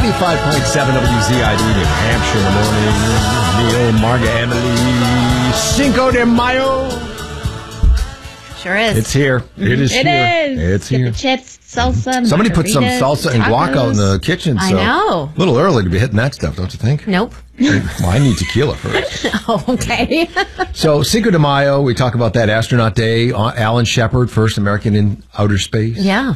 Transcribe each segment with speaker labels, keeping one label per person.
Speaker 1: 95.7 WZID, New Hampshire in the morning. Neil, Marga, Emily, Cinco de Mayo.
Speaker 2: Sure is.
Speaker 1: It's here. It is
Speaker 3: It
Speaker 1: here.
Speaker 3: is.
Speaker 1: It's
Speaker 3: Get
Speaker 1: here.
Speaker 3: the chips, salsa,
Speaker 1: Somebody put some
Speaker 3: margaritas,
Speaker 1: salsa and guac out in the
Speaker 3: tacos.
Speaker 1: kitchen. So
Speaker 2: I know.
Speaker 1: A little early to be hitting that stuff, don't you think?
Speaker 2: Nope.
Speaker 1: Well, I need tequila first.
Speaker 2: Oh, okay.
Speaker 1: So, Cinco de Mayo, we talk about that astronaut day. Alan Shepard, first American in outer space.
Speaker 2: Yeah.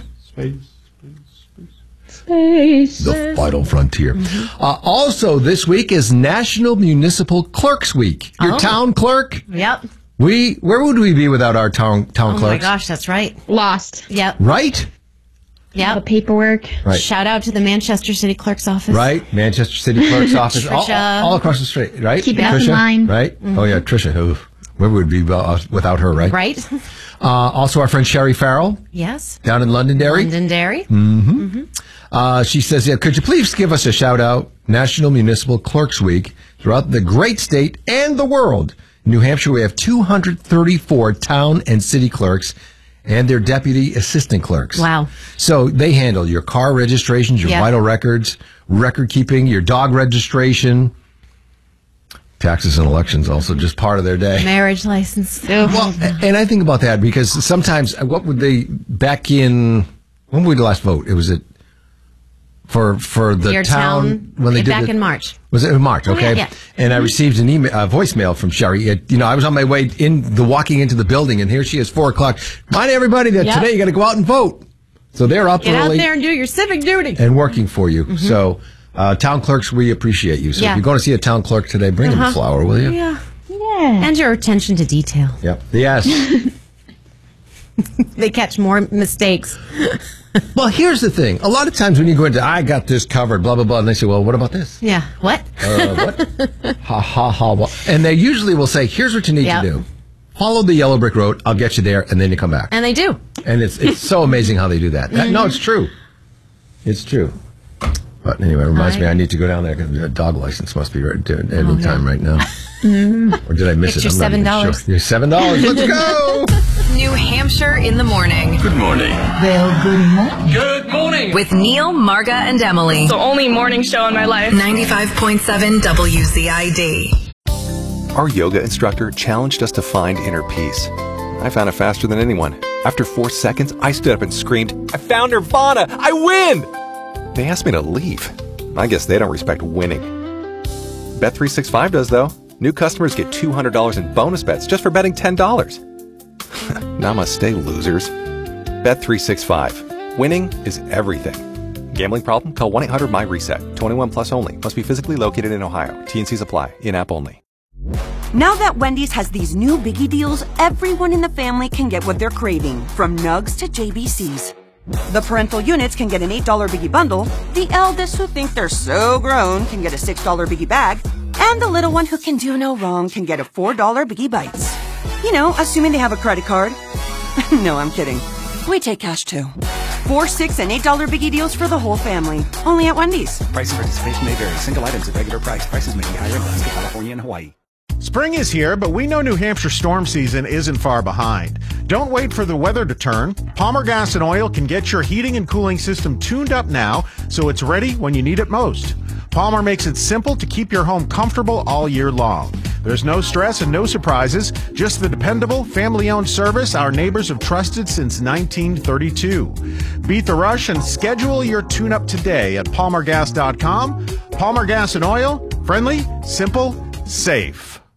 Speaker 1: The final frontier. Also, this week is National Municipal Clerks Week. Your town clerk.
Speaker 2: Yep.
Speaker 1: Where would we be without our town
Speaker 2: Oh
Speaker 1: clerks?
Speaker 2: my gosh, that's right.
Speaker 3: Lost.
Speaker 2: Yep.
Speaker 1: Right?
Speaker 3: The
Speaker 2: Yep.
Speaker 3: paperwork.
Speaker 1: Right.
Speaker 2: Shout out to the Manchester City Clerk's office.
Speaker 1: Right? Manchester City Clerk's office.
Speaker 2: Trisha.
Speaker 1: All across the street, right?
Speaker 3: Keeping us in
Speaker 1: Trisha,
Speaker 3: line.
Speaker 1: right? Oh, yeah, Trisha. Where would we be without her, right?
Speaker 2: Right?
Speaker 1: Also, our friend Sherry Farrell
Speaker 2: Yes.
Speaker 1: down in Londonderry.
Speaker 2: Londonderry.
Speaker 1: She says, yeah, could you please give us a shout out, National Municipal Clerks Week, throughout the great state and the world. In New Hampshire, we have 234 town and city clerks and their deputy assistant clerks.
Speaker 2: Wow.
Speaker 1: So they handle your car registrations, your
Speaker 2: Yep.
Speaker 1: vital records, record keeping, your dog registration, taxes and elections also just part of their day.
Speaker 2: Marriage license.
Speaker 1: Well, and I think about that because sometimes, what would they, back in, when would we last vote? It was for the
Speaker 2: Your
Speaker 1: town when they did
Speaker 2: back
Speaker 1: it
Speaker 2: in March.
Speaker 1: Was it in March? Okay.
Speaker 2: yeah.
Speaker 1: And I received an email, voicemail from Sherry. I was on my way walking into the building, and here she is, 4:00. Mind everybody that
Speaker 2: Yep.
Speaker 1: today you got to go out and vote. So they're up
Speaker 2: Get out
Speaker 1: early
Speaker 2: there and do your civic duty.
Speaker 1: and working for you. So town clerks, we appreciate you. So
Speaker 2: Yeah.
Speaker 1: if you're going to see a town clerk today, bring them a flower, will you?
Speaker 2: Yeah.
Speaker 3: Yeah.
Speaker 2: And your attention to detail.
Speaker 1: Yep. Yes.
Speaker 2: They catch more mistakes.
Speaker 1: Well, here's the thing. A lot of times when you go into, I got this covered, blah, blah, blah, and they say, well, what about this?
Speaker 2: Yeah. What?
Speaker 1: What? Ha, ha, ha. Well, and they usually will say, here's what you need
Speaker 2: Yep.
Speaker 1: to do. Follow the yellow brick road. I'll get you there, and then you come back.
Speaker 2: And they do.
Speaker 1: And it's so amazing how they do that. No, it's true. It's true. But anyway, it reminds me I need to go down there because the dog license must be right any time right now. Or did I miss
Speaker 2: Get
Speaker 1: it?
Speaker 2: your
Speaker 1: I'm not even
Speaker 2: $7.
Speaker 1: sure. Your $7. Let's go.
Speaker 4: New Hampshire in the morning.
Speaker 5: Good morning.
Speaker 6: Well, good morning.
Speaker 5: Good morning.
Speaker 4: With Neil, Marga, and Emily.
Speaker 7: The only morning show in my life.
Speaker 4: 95.7 WZID.
Speaker 8: Our yoga instructor challenged us to find inner peace. I found it faster than anyone. After 4 seconds, I stood up and screamed, I found Nirvana! I win! They asked me to leave. I guess they don't respect winning. Bet365 does, though. New customers get $200 in bonus bets just for betting $10. Namaste, losers. Bet365. Winning is everything. Gambling problem? Call 1-800-MY-RESET. 21 plus only. Must be physically located in Ohio. T&Cs apply. In-app only.
Speaker 9: Now that Wendy's has these new biggie deals, everyone in the family can get what they're craving, from nugs to JBCs. The parental units can get an $8 biggie bundle, the eldest who think they're so grown can get a $6 biggie bag, and the little one who can do no wrong can get a $4 biggie bites. You know, assuming they have a credit card. No, I'm kidding. We take cash too. 4, 6, and $8 biggie deals for the whole family. Only at Wendy's.
Speaker 10: Price and participation may vary. Single items at regular price. Prices may be higher in Alaska, California, and Hawaii.
Speaker 11: Spring is here, but we know New Hampshire storm season isn't far behind. Don't wait for the weather to turn. Palmer Gas and Oil can get your heating and cooling system tuned up now so it's ready when you need it most. Palmer makes it simple to keep your home comfortable all year long. There's no stress and no surprises, just the dependable, family-owned service our neighbors have trusted since 1932. Beat the rush and schedule your tune-up today at palmergas.com. Palmer Gas and Oil, friendly, simple, safe.